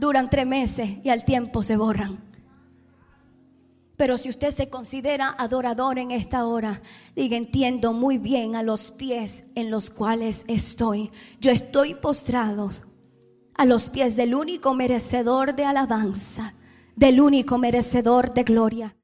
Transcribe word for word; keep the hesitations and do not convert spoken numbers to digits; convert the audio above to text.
duran tres meses y al tiempo se borran. Pero si usted se considera adorador en esta hora, diga: entiendo muy bien a los pies en los cuales estoy. Yo estoy postrado a los pies del único merecedor de alabanza, del único merecedor de gloria.